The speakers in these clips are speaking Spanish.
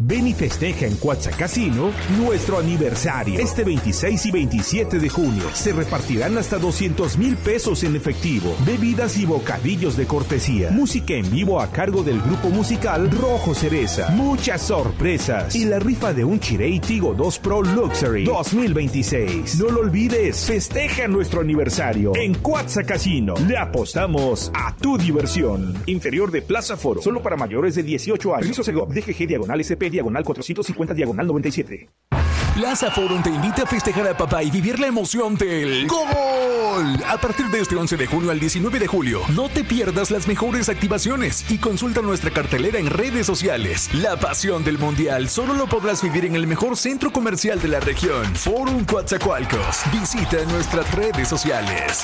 Ven y festeja en Quatsa Casino nuestro aniversario. Este 26 y 27 de junio se repartirán hasta 200,000 pesos en efectivo, bebidas y bocadillos de cortesía, música en vivo a cargo del grupo musical Rojo Cereza, muchas sorpresas y la rifa de un Chirey Tigo 2 Pro Luxury 2026. No lo olvides, festeja nuestro aniversario en Quatsa Casino. Le apostamos a tu diversión. Interior de Plaza Foro, solo para mayores de 18 años. Permiso Segov, DGG /SP /450/97. Plaza Forum te invita a festejar a papá y vivir la emoción del ¡Gol! A partir de este 11 de junio al 19 de julio, no te pierdas las mejores activaciones y consulta nuestra cartelera en redes sociales. La pasión del Mundial solo lo podrás vivir en el mejor centro comercial de la región, Forum Coatzacoalcos. Visita nuestras redes sociales.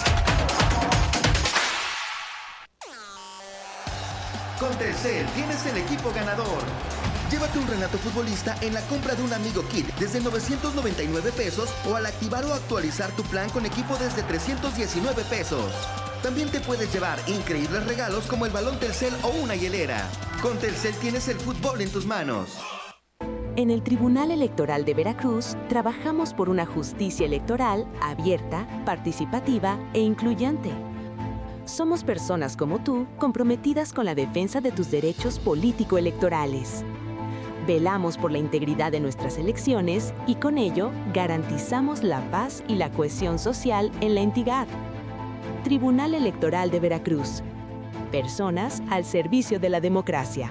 Con Telcel tienes el equipo ganador. Llévate un Renato futbolista en la compra de un Amigo Kit desde 999 pesos o al activar o actualizar tu plan con equipo desde 319 pesos. También te puedes llevar increíbles regalos como el balón Telcel o una hielera. Con Telcel tienes el fútbol en tus manos. En el Tribunal Electoral de Veracruz trabajamos por una justicia electoral abierta, participativa e incluyente. Somos personas como tú, comprometidas con la defensa de tus derechos político-electorales. Velamos por la integridad de nuestras elecciones y con ello garantizamos la paz y la cohesión social en la entidad. Tribunal Electoral de Veracruz. Personas al servicio de la democracia.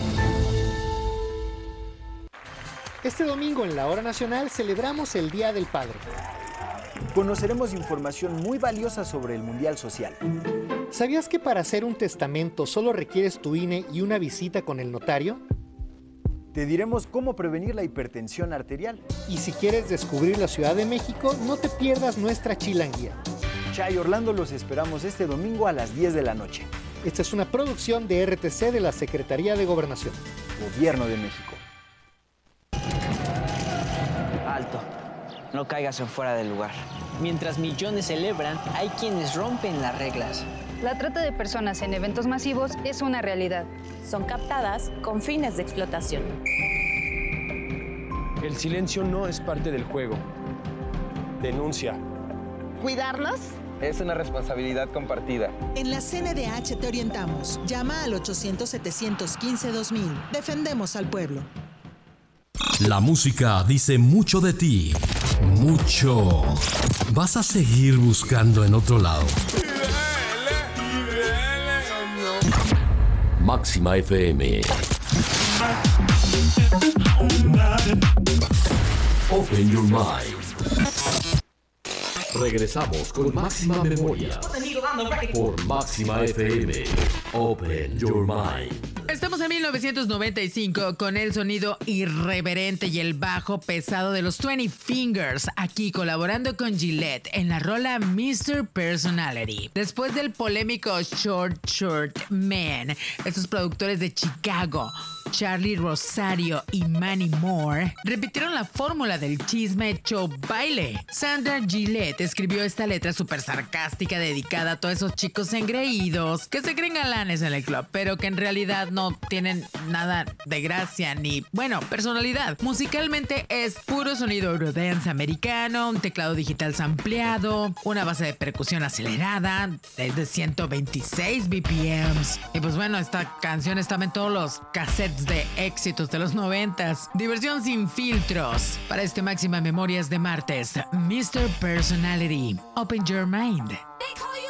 Este domingo en la Hora Nacional celebramos el Día del Padre. Conoceremos información muy valiosa sobre el Mundial Social. ¿Sabías que para hacer un testamento solo requieres tu INE y una visita con el notario? Te diremos cómo prevenir la hipertensión arterial. Y si quieres descubrir la Ciudad de México, no te pierdas nuestra chilanguía. Chay Orlando, los esperamos este domingo a las 10 de la noche. Esta es una producción de RTC de la Secretaría de Gobernación. Gobierno de México. Alto. No caigas en fuera del lugar. Mientras millones celebran, hay quienes rompen las reglas. La trata de personas en eventos masivos es una realidad. Son captadas con fines de explotación. El silencio no es parte del juego. Denuncia. ¿Cuidarnos? Es una responsabilidad compartida. En la CNDH te orientamos. Llama al 800-715-2000. Defendemos al pueblo. La música dice mucho de ti. Mucho. ¿Vas a seguir buscando en otro lado? Máxima FM. Open your mind. Regresamos con Máxima Memoria por Máxima FM. Open your mind. Estamos en 1995 con el sonido irreverente y el bajo pesado de los 20 Fingers, aquí colaborando con Gillette en la rola Mr. Personality. Después del polémico Short Man, estos productores de Chicago, Charlie Rosario y Manny Moore, repitieron la fórmula del chisme hecho baile. Sandra Gillette escribió esta letra súper sarcástica dedicada a todos esos chicos engreídos que se creen galanes en el club, pero que en realidad no tienen nada de gracia ni, bueno, personalidad. Musicalmente es puro sonido Eurodance americano, un teclado digital sampleado, una base de percusión acelerada, es de 126 BPMs. Y pues bueno, esta canción estaba en todos los cassettes de éxitos de los 90s. Diversión sin filtros. Para este Máxima Memorias de martes, Mr. Personality. Open your mind.